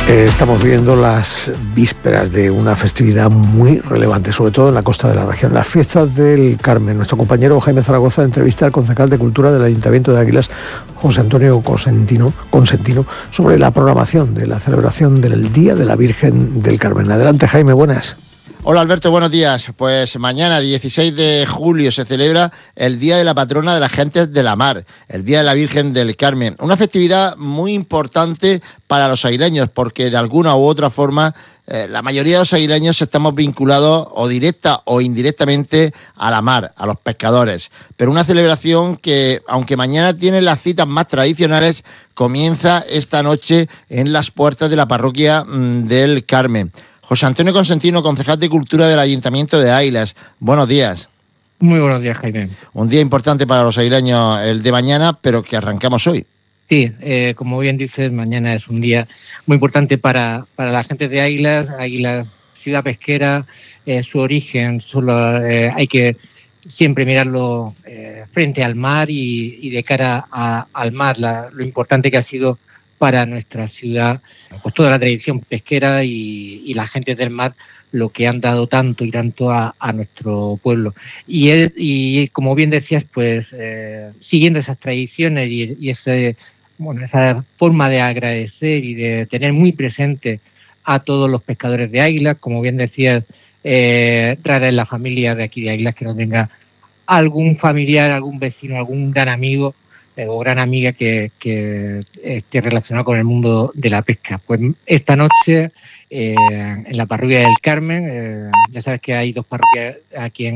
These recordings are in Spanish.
Estamos viendo las vísperas de una festividad muy relevante, sobre todo en la costa de la región, las fiestas del Carmen. Nuestro compañero Jaime Zaragoza entrevista al concejal de Cultura del Ayuntamiento de Águilas, José Antonio Consentino, sobre la programación de la celebración del Día de la Virgen del Carmen. Adelante, Jaime, buenas. Hola Alberto, buenos días. Pues mañana, 16 de julio, se celebra el Día de la Patrona de las Gentes de la Mar, el Día de la Virgen del Carmen. Una festividad muy importante para los aguileños, porque de alguna u otra forma la mayoría de los aguileños estamos vinculados o directa o indirectamente a la mar, a los pescadores. Pero una celebración que, aunque mañana tiene las citas más tradicionales, comienza esta noche en las puertas de la parroquia del Carmen. José Antonio Consentino, concejal de Cultura del Ayuntamiento de Águilas. Buenos días. Muy buenos días, Jaime. Un día importante para los aguileños, el de mañana, pero que arrancamos hoy. Sí, como bien dices, mañana es un día muy importante para la gente de Águilas. Águilas, ciudad pesquera, su origen, hay que siempre mirarlo frente al mar y de cara al mar, lo importante que ha sido para nuestra ciudad, pues toda la tradición pesquera y la gente del mar, lo que han dado tanto y tanto a nuestro pueblo. Y como bien decías, pues siguiendo esas tradiciones y esa forma de agradecer y de tener muy presente a todos los pescadores de Águilas, como bien decías, rara es la familia de aquí de Águilas que no tenga algún familiar, algún vecino, algún gran amigo o gran amiga que esté relacionada con el mundo de la pesca. Pues esta noche en la parroquia del Carmen, ya sabes que hay dos parroquias aquí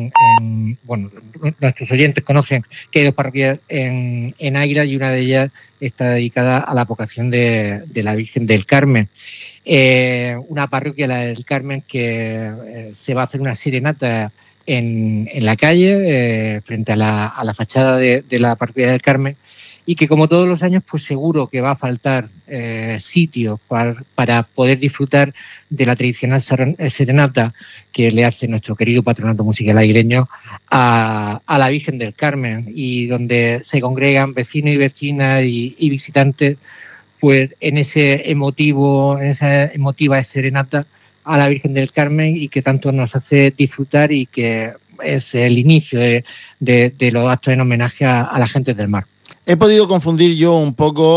nuestros oyentes conocen que hay dos parroquias en Águilas y una de ellas está dedicada a la vocación de la Virgen del Carmen. Una parroquia, la del Carmen, que se va a hacer una serenata en la calle, frente a la fachada de la parroquia del Carmen, y que como todos los años pues seguro que va a faltar sitio para poder disfrutar de la tradicional serenata que le hace nuestro querido patronato musical aguileño a la Virgen del Carmen, y donde se congregan vecinos y vecinas y visitantes pues en esa emotiva serenata a la Virgen del Carmen, y que tanto nos hace disfrutar y que es el inicio de los actos en homenaje a la gente del mar. He podido confundir yo un poco